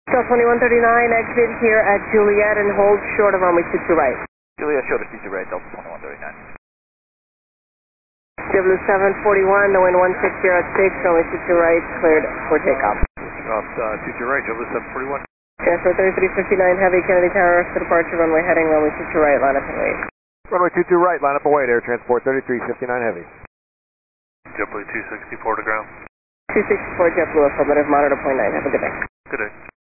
Delta 2139, exit here at Juliet and hold short of runway 22 right. Juliet, short of 22 right, Delta 2139. W741, the wind 160 at 6, runway 22 right, cleared for takeoff. Off 22 right, W741. Transfer 3359 Heavy, Kennedy Tower for departure, runway heading, runway 22 right, line up and wait. Runway 22 right, line up and wait, Air Transport 3359 Heavy. JetBlue 264 to ground. 264 JetBlue, affirmative, monitor point 9. Have a good day. Good day.